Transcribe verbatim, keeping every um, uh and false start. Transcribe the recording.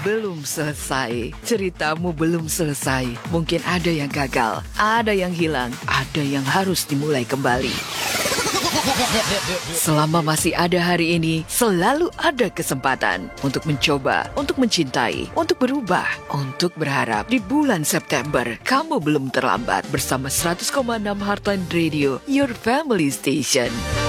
belum selesai. Ceritamu belum selesai. Mungkin ada yang gagal, ada yang hilang, ada yang harus dimulai kembali. Selama masih ada hari ini, selalu ada kesempatan untuk mencoba, untuk mencintai, untuk berubah, untuk berharap. Di bulan September, kamu belum terlambat bersama seratus koma enam Heartland Radio, your family station.